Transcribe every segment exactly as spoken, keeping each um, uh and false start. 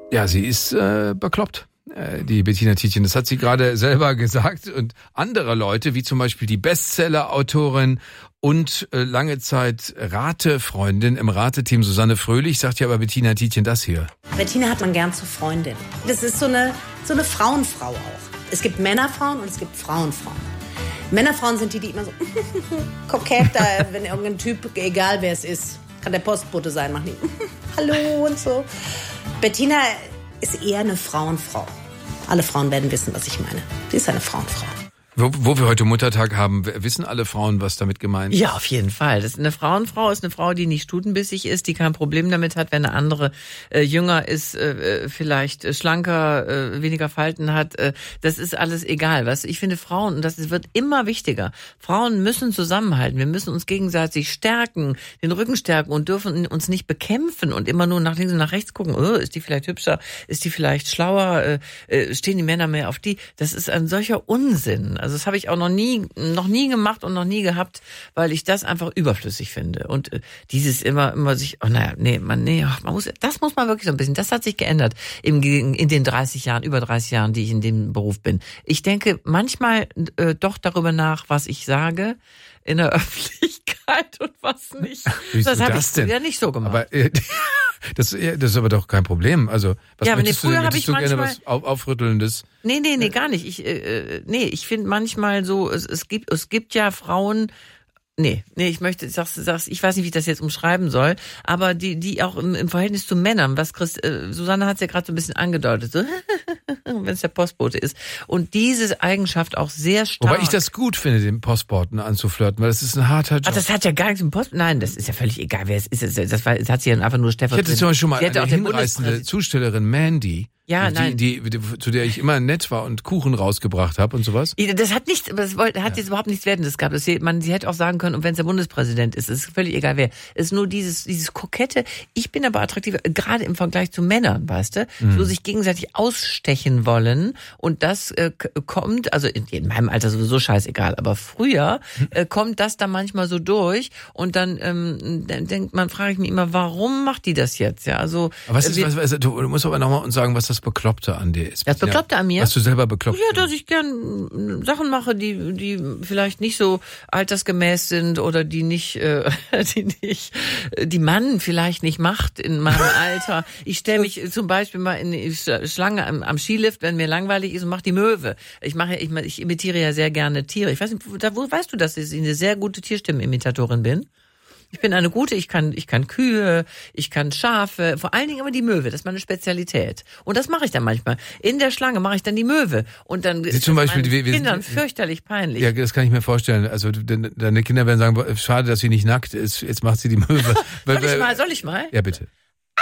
Ja, sie ist äh, bekloppt, äh, die Bettina Tietjen. Das hat sie gerade selber gesagt. Und andere Leute, wie zum Beispiel die Bestseller-Autorin und äh, lange Zeit Ratefreundin im Rateteam Susanne Fröhlich, sagt ja aber Bettina Tietjen das hier. Bettina hat man gern zur Freundin. Das ist so eine, so eine Frauenfrau auch. Es gibt Männerfrauen und es gibt Frauenfrauen. Männerfrauen sind die, die immer so kokett, da, wenn irgendein Typ, egal wer es ist, kann der Postbote sein, machen die Hallo und so. Bettina ist eher eine Frauenfrau. Alle Frauen werden wissen, was ich meine. Sie ist eine Frauenfrau. Wo, wo wir heute Muttertag haben, wissen alle Frauen, was damit gemeint ist? Ja, auf jeden Fall. Das ist eine Frauenfrau, ist eine Frau, die nicht stutenbissig ist, die kein Problem damit hat, wenn eine andere äh, jünger ist, äh, vielleicht äh, schlanker, äh, weniger Falten hat. Äh, das ist alles egal. Was ich finde, Frauen, und das wird immer wichtiger, Frauen müssen zusammenhalten. Wir müssen uns gegenseitig stärken, den Rücken stärken und dürfen uns nicht bekämpfen und immer nur nach links und nach rechts gucken. Oh, ist die vielleicht hübscher? Ist die vielleicht schlauer? Äh, äh, stehen die Männer mehr auf die? Das ist ein solcher Unsinn. Also das habe ich auch noch nie, noch nie gemacht und noch nie gehabt, weil ich das einfach überflüssig finde. Und äh, dieses immer, immer sich, oh naja, nee, man, nee, ach, man muss, das muss man wirklich so ein bisschen, das hat sich geändert im, in den dreißig Jahren, über dreißig Jahren, die ich in dem Beruf bin. Ich denke manchmal äh, doch darüber nach, was ich sage in der Öffentlichkeit und was nicht. Wie das habe ich denn? früher nicht so gemacht. Aber äh, das, das ist aber doch kein Problem. Also was ja, möchtest nee, du, früher möchtest hab du ich gerne manchmal, was auf, Aufrüttelndes? Nee, nee, nee, gar nicht. Ich, äh, nee, ich finde manchmal so, es, es gibt, es gibt ja Frauen, nee, nee, ich möchte, sagst, sagst, ich weiß nicht, wie ich das jetzt umschreiben soll, aber die, die auch im, im Verhältnis zu Männern, was Christ, äh, Susanne hat es ja gerade so ein bisschen angedeutet, so, wenn es der Postbote ist. Und diese Eigenschaft auch sehr stark. Wobei ich das gut finde, den Postboten anzuflirten, weil das ist ein harter Job. Ach, das hat ja gar nichts mit Post. Nein, das ist ja völlig egal, wer es ist. Das, war, das hat sie ja einfach nur Stefan. Ich hatte zum Beispiel schon mal sie eine auch hinreißende Zustellerin, Mandy. Ja, die, nein. Die, die, die, zu der ich immer nett war und Kuchen rausgebracht habe und sowas. Das hat nichts, das wollte, hat ja. jetzt überhaupt nichts Wertendes gehabt. Das, man, sie hätte auch sagen können, und wenn es der Bundespräsident ist, ist völlig egal wer. Es ist nur dieses, dieses Kokette. Ich bin aber attraktiver, gerade im Vergleich zu Männern, weißt du, mhm. so sich gegenseitig ausstechen wollen. Und das äh, kommt, also in, in meinem Alter sowieso scheißegal, aber früher äh, kommt das dann manchmal so durch und dann, ähm, dann denkt man, frage ich mich immer, warum macht die das jetzt? Ja, also. Aber was ist, äh, was, was, du, du musst aber nochmal uns sagen, was das Bekloppte an dir ist. Das Bekloppte an mir? Was du selber bekloppt Ja, dass ich gern Sachen mache, die die vielleicht nicht so altersgemäß sind oder die nicht, äh, die nicht, die man vielleicht nicht macht in meinem Alter. Ich stelle mich zum Beispiel mal in die Schlange am, am Skilift, wenn mir langweilig ist, und mache die Möwe. Ich mache, ich, ich imitiere ja sehr gerne Tiere. Ich weiß nicht, da, wo weißt du, dass ich eine sehr gute Tierstimmenimmitatorin bin? Ich bin eine gute, ich kann, ich kann Kühe, ich kann Schafe, vor allen Dingen aber die Möwe, das ist meine Spezialität. Und das mache ich dann manchmal. In der Schlange mache ich dann die Möwe. Und dann Sie zum Beispiel, meinen wir, wir Kindern sind, fürchterlich peinlich. Ja, das kann ich mir vorstellen. Also deine Kinder werden sagen, schade, dass sie nicht nackt ist, jetzt macht sie die Möwe. soll ich mal, soll ich mal? Ja, bitte. Au,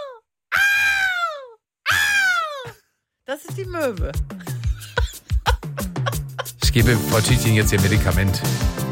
au, au. Das ist die Möwe. Ich gebe Frau Tietjen jetzt ihr Medikament.